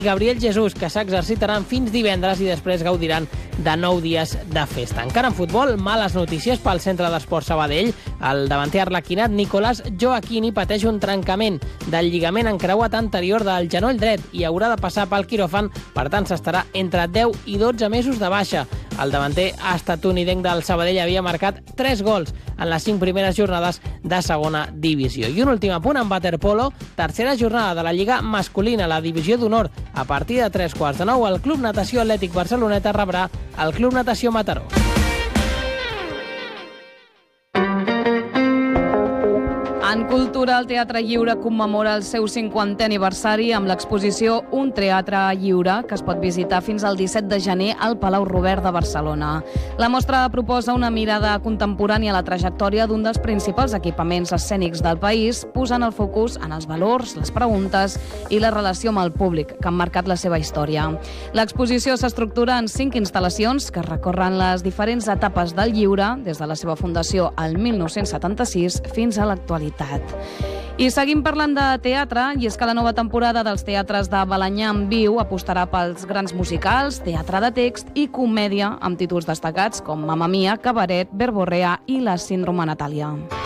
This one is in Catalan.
Gabriel Jesús, que s'exercitaran fins divendres i després gaudiran de 9 dies de festa. Encara en futbol, males notícies pel Centre d'Esport Sabadell. El davanter arlequinat Nicolás Joaquini pateix un trencament del lligament encreuat anterior del genoll dret i haurà de passar pel quiròfan, per tant s'estarà entre 10 i 12 mesos de baixa. El davanter estatunidenc del Sabadell havia marcat 3 gols en les 5 primeres jornades de segona divisió. I un últim apunt en waterpolo, tercera jornada de la Lliga masculina, la divisió d'honor. A partir de 3:15, el Club Natació Atlètic Barceloneta rebrà el Club Natació Mataró. En cultura, el Teatre Lliure commemora el seu 50è aniversari amb l'exposició Un teatre lliure, que es pot visitar fins al 17 de gener al Palau Robert de Barcelona. La mostra proposa una mirada contemporània a la trajectòria d'un dels principals equipaments escènics del país, posant el focus en els valors, les preguntes i la relació amb el públic que han marcat la seva història. L'exposició s'estructura en 5 instal·lacions que recorren les diferents etapes del lliure, des de la seva fundació al 1976 fins a l'actualitat. I seguim parlant de teatre, i és que la nova temporada dels teatres de Balenyà en Viu apostarà pels grans musicals, teatre de text i comèdia amb títols destacats com Mamma Mia, Cabaret, Verborrea i La Síndrome Natàlia.